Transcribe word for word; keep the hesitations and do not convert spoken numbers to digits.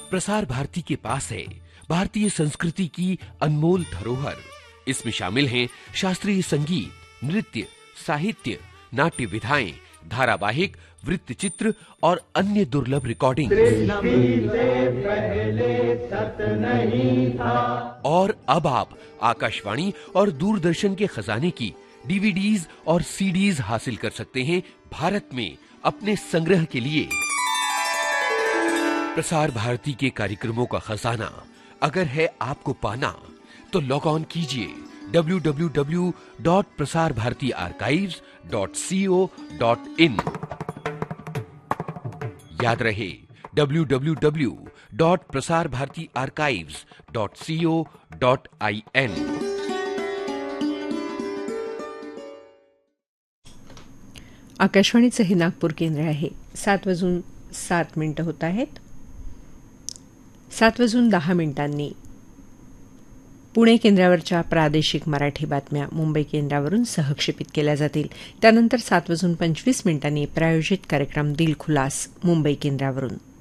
प्रसार भारती के पास है भारतीय संस्कृति की अनमोल धरोहर। इसमें शामिल हैं शास्त्रीय संगीत, नृत्य, साहित्य, नाट्य विधाएं, धारावाहिक, वृत्तचित्र और अन्य दुर्लभ रिकॉर्डिंग। और अब आप आकाशवाणी और दूरदर्शन के खजाने की डीवीडीज और सीडीज हासिल कर सकते हैं भारत में अपने संग्रह के लिए। प्रसार भारती के कार्यक्रमों का खजाना अगर है आपको पाना, तो लॉग ऑन कीजिए W W W dot Prasar Bharati archives dot C O dot in. याद रहे W W W dot Prasar Bharati archives dot C O dot I N. आकाशवाणीचं हे नागपूर केंद्र आहे। सात वाजून सात मिनिटं होत आहेत। सात वाजून दहा मिनिटांनी पुणे केंद्रावरच्या प्रादेशिक मराठी बातम्या मुंबई केंद्रावरून सहक्षेपित केल्या जातील। त्यानंतर सात वाजून पंचवीस मिनिटांनी प्रायोजित कार्यक्रम दिल खुलास मुंबई केंद्रावरून।